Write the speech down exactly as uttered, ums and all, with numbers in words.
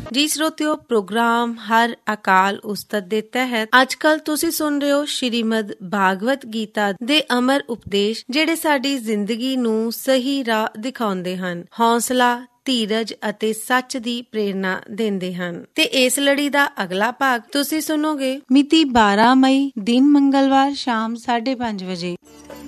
ਜੀ ਸਰੋਤਿਓ, ਪ੍ਰੋਗਰਾਮ ਹਰ ਅਕਾਲ ਉਸਤਤ ਦੇ ਤਹਿਤ ਅੱਜ ਕੱਲ ਤੁਸੀਂ ਸੁਣ ਰਹੇ ਹੋ ਸ਼੍ਰੀਮਦ ਭਾਗਵਤ ਗੀਤਾ ਦੇ ਅਮਰ ਉਪਦੇਸ਼, ਜਿਹੜੇ ਸਾਡੀ ਜ਼ਿੰਦਗੀ ਨੂੰ ਸਹੀ ਰਾਹ ਦਿਖਾਉਂਦੇ ਹਨ, ਹੌਸਲਾ, ਧੀਰਜ ਅਤੇ ਸੱਚ ਦੀ ਪ੍ਰੇਰਨਾ ਦਿੰਦੇ ਹਨ। ਤੇ ਇਸ ਲੜੀ ਦਾ ਅਗਲਾ ਭਾਗ ਤੁਸੀਂ ਸੁਣੋਗੇ ਮਿਤੀ ਬਾਰਾਂ ਮਈ ਦਿਨ ਮੰਗਲਵਾਰ ਸ਼ਾਮ ਸਾਢੇ ਪੰਜ ਵਜੇ।